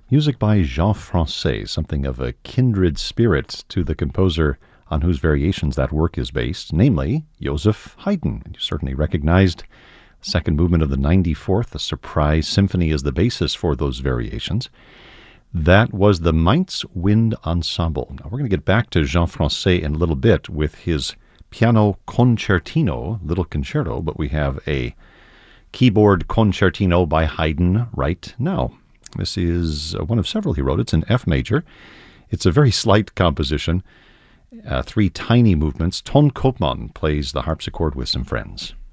music by Jean Francais, something of a kindred spirit to the composer on whose variations that work is based, namely Joseph Haydn. You certainly recognized the second movement of the 94th, the Surprise Symphony, is the basis for those variations. That was the Mainz Wind Ensemble. Now, we're going to get back to Jean Francais in a little bit with his piano concertino, little concerto, but we have a keyboard concertino by Haydn right now. This is one of several he wrote. It's in F major. It's a very slight composition, 3 tiny movements. Ton Koopman plays the harpsichord with some friends.